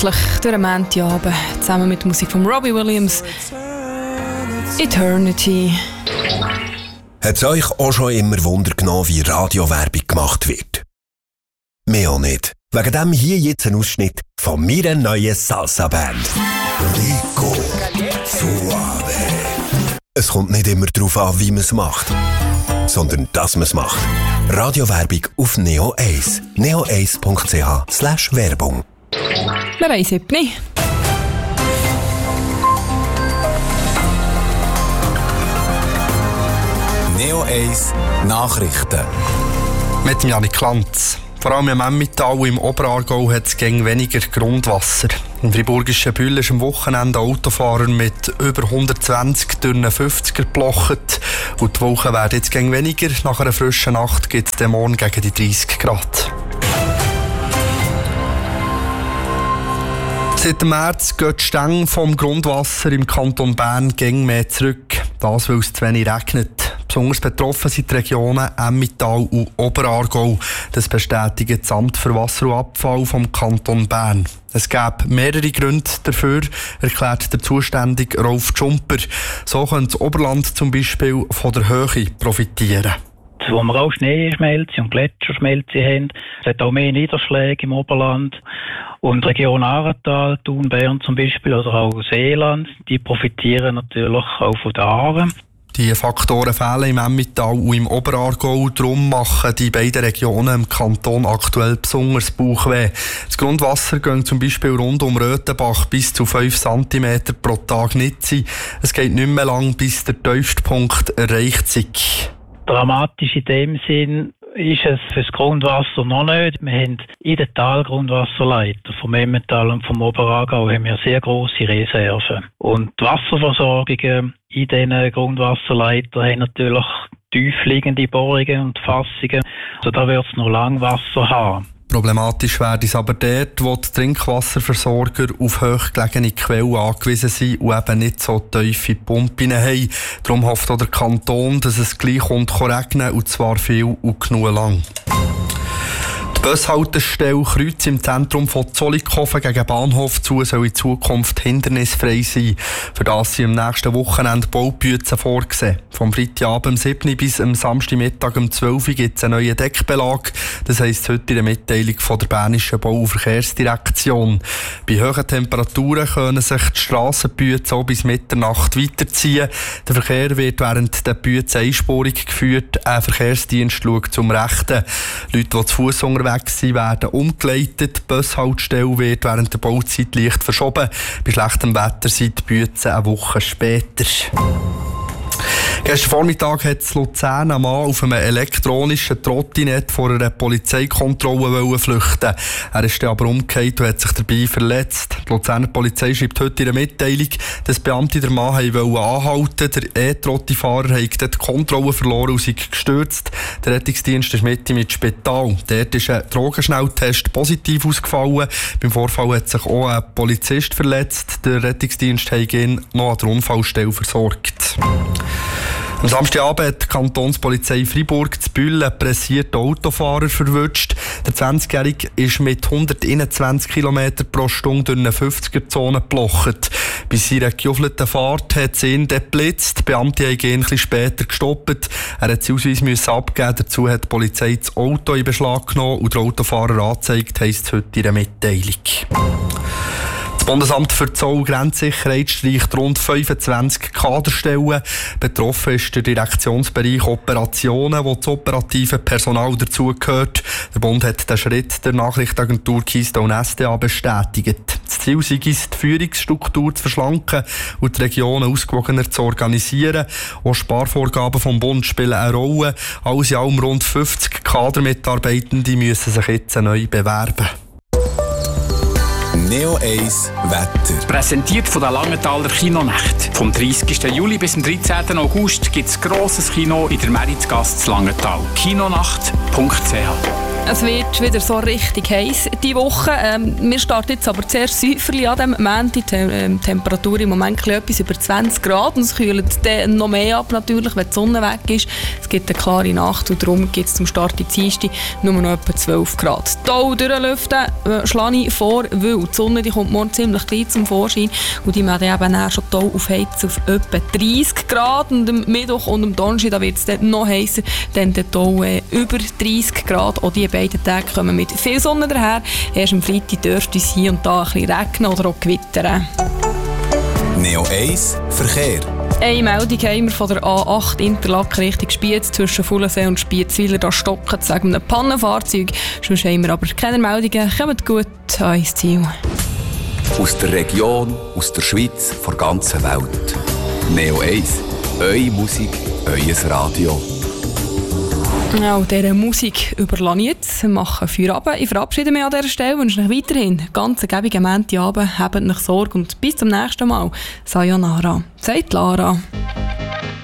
gemütlich durch den Montagabend zusammen mit der Musik von Robbie Williams. Eternity. Hat es euch auch schon immer Wunder genommen, wie Radiowerbung gemacht wird? Mir auch nicht. Wegen dem hier jetzt ein Ausschnitt von meiner neuen Salsa-Band. Rico Suave. Es kommt nicht immer darauf an, wie man es macht, sondern dass man es macht. Radiowerbung auf Neo 1. neo1.ch/Werbung. Man weiss eben nicht. Neo 1 Nachrichten. Mit Janik Lanz. Vor allem im Emmental und im Oberaargau hat es gegen weniger Grundwasser. Im friburgischen Bühl ist am Wochenende ein Autofahrer mit über 120 durch einen 50er geblocht. Und die Woche werden jetzt gegen weniger. Nach einer frischen Nacht gibt es den Morgen gegen die 30 Grad. Seit März geht die Stänge vom Grundwasser im Kanton Bern gegen mehr zurück. Das, weil es zu wenig regnet. Besonders betroffen sind die Regionen Emmental und Oberaargau. Das bestätigt das Amt für Wasser und Abfall vom Kanton Bern. Es gäbe mehrere Gründe dafür, erklärt der zuständige Rolf Tschumper. So könnte das Oberland zum Beispiel von der Höhe profitieren. Wo wir auch Schneeschmelze und Gletscherschmelze haben. Es hat auch mehr Niederschläge im Oberland. Und die Region Aartal, Thun, Bern zum Beispiel, oder auch Seeland, die profitieren natürlich auch von der Aare. Die Faktoren fehlen im Emmental und im Oberaargau. Darum machen die beiden Regionen im Kanton aktuell besonders Bauchweh. Das Grundwasser geht zum Beispiel rund um Röthenbach bis zu 5 cm pro Tag nicht sein. Es geht nicht mehr lang, bis der tiefste Punkt erreicht ist. Dramatisch in dem Sinn ist es für das Grundwasser noch nicht. Wir haben in den Talgrundwasserleitern vom Emmental und vom Oberaargau haben wir sehr grosse Reserven. Und die Wasserversorgungen in diesen Grundwasserleitern haben natürlich tiefliegende Bohrungen und Fassungen. Also da wird es noch lange Wasser haben. Problematisch wäre es aber dort, wo die Trinkwasserversorger auf hochgelegene Quellen angewiesen sind und eben nicht so tiefe Pumpen haben. Darum hofft auch der Kanton, dass es gleich regnen und zwar viel und genug lang. Die Bushaltestelle Kreuz im Zentrum von Zollikofen gegen Bahnhof zu soll in Zukunft hindernisfrei sein. Für das sind am nächsten Wochenende Baubüzen vorgesehen. Vom Freitagabend um 7 bis am Samstagmittag um 12 gibt es einen neuen Deckbelag. Das heisst heute in der Mitteilung von der Bernischen Bau- und Verkehrsdirektion. Bei hohen Temperaturen können sich die Strassenbüzen auch bis Mitternacht weiterziehen. Der Verkehr wird während der Büzen einspurig geführt. Ein Verkehrsdienst schaut zum Rechten. Leute, die zu Fuss unterwegs sind, werden umgeleitet. Die Bushaltestelle wird während der Bauzeit leicht verschoben. Bei schlechtem Wetter sind die Büzen eine Woche später. Gestern Vormittag hat in Luzern ein Mann auf einem elektronischen Trottinett vor einer Polizeikontrolle flüchten. Er ist dann aber umgekehrt und hat sich dabei verletzt. Die Luzerner Polizei schreibt heute in einer Mitteilung, dass Beamte den Mann anhalten wollten. Der E-Trotti-Fahrer hat die Kontrolle verloren und sei gestürzt. Der Rettungsdienst ist mit ihm ins Spital. Dort ist ein Drogenschnelltest positiv ausgefallen. Beim Vorfall hat sich auch ein Polizist verletzt. Der Rettungsdienst hat ihn noch an der Unfallstelle versorgt. Am Samstagabend hat die Kantonspolizei Freiburg zu Bühl einen pressierten Autofahrer verwünscht. Der 20-Jährige ist mit 121 km pro Stunde durch eine 50er-Zone geblocht. Bei seiner gejuffelten Fahrt hat es ihn geblitzt. Die Beamte haben ihn etwas später gestoppt. Er hat seinen Ausweis abgeben. Dazu hat die Polizei das Auto in Beschlag genommen und der Autofahrer angezeigt, heisst es heute in einer Mitteilung. Das Bundesamt für Zoll- und Grenzsicherheit streicht rund 25 Kaderstellen. Betroffen ist der Direktionsbereich Operationen, wo das operative Personal dazugehört. Der Bund hat den Schritt der Nachrichtenagentur Keystone SDA bestätigt. Das Ziel sei es, die Führungsstruktur zu verschlanken und die Regionen ausgewogener zu organisieren. Auch Sparvorgaben vom Bund spielen eine Rolle. Alles in allem rund 50 Kadermitarbeitende müssen sich jetzt neu bewerben. Neo 1 Wetter. Präsentiert von der Langenthaler Kinonacht. Vom 30. Juli bis zum 13. August gibt es grosses Kino in der Meritzgasse zu Langenthal. kinonacht.ch Es wird wieder so richtig heiß diese Woche. Wir starten jetzt aber zuerst säuferlich an diesem Moment. Die Temperatur im Moment etwas über 20 Grad. Und es kühlt dann noch mehr ab, natürlich, wenn die Sonne weg ist. Es gibt eine klare Nacht und darum gibt es zum Start in Dienstag nur noch etwa 12 Grad. Tau durchlüften schlage ich vor, weil die Sonne die kommt morgen ziemlich klein zum Vorschein. Und die werden eben schon Tau aufheizen auf etwa 30 Grad. Und am Mittwoch und am Donnerstag wird es dann noch heißer, dann der Tau über 30 Grad. Auch die beiden Tage kommen mit viel Sonne daher. Erst am Freitag dürfte es hier und da ein bisschen regnen oder auch gewittern. Neo 1 Verkehr. Eine Meldung haben wir von der A8 Interlaken Richtung Spiez zwischen Fullensee und Spiezweiler. Da stocken wegen einem Pannenfahrzeug. Sonst haben wir aber keine Meldungen. Kommt gut ans Ziel. Aus der Region, aus der Schweiz, von der ganzen Welt. Neo 1. Eure Musik, euer Radio. Ja, und dieser Musik überlasse ich jetzt. Wir machen Feierabend. Ich verabschiede mich an dieser Stelle und wünsche euch weiterhin ganz gäbige Montagabend. Habt euch Sorge und bis zum nächsten Mal. Sayonara. Sagt Lara.